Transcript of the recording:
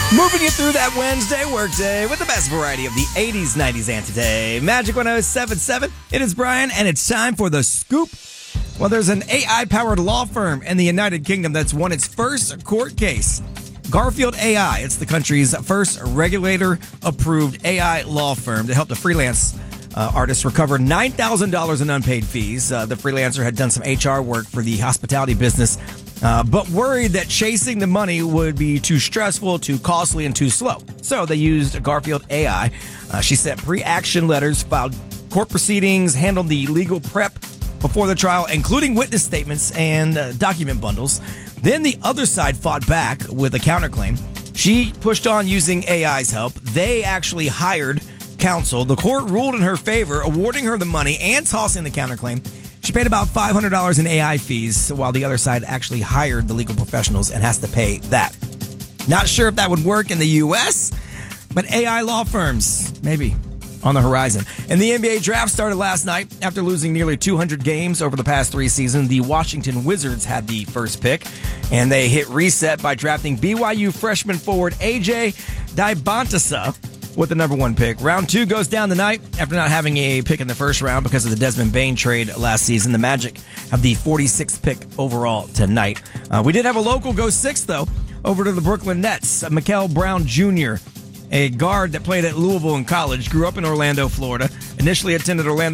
Moving you through that Wednesday workday with the best variety of the 80s, 90s, and today. Magic 107.7. It is Brian, and it's time for the scoop. Well, there's an AI-powered law firm in the United Kingdom that's won its first court case. Garfield AI. It's the country's first regulator-approved AI law firm to help the freelance artists recover $9,000 in unpaid fees. The freelancer had done some HR work for the hospitality business, but worried that chasing the money would be too stressful, too costly, and too slow. So they used Garfield AI. She sent pre-action letters, filed court proceedings, handled the legal prep before the trial, including witness statements and document bundles. Then the other side fought back with a counterclaim. She pushed on using AI's help. They actually hired counsel. The court ruled in her favor, awarding her the money and tossing the counterclaim. She paid about $500 in AI fees, while the other side actually hired the legal professionals and has to pay that. Not sure if that would work in the U.S., but AI law firms, maybe, on the horizon. And the NBA draft started last night. After losing nearly 200 games over the past 3 seasons, the Washington Wizards had the first pick, and they hit reset by drafting BYU freshman forward AJ Dybantasa with the number 1 pick. Round 2 goes down tonight after not having a pick in the first round because of the Desmond Bane trade last season. The Magic have the 46th pick overall tonight. We did have a local go 6th, though, over to the Brooklyn Nets. Mikel Brown Jr., a guard that played at Louisville in college, grew up in Orlando, Florida, initially attended Orlando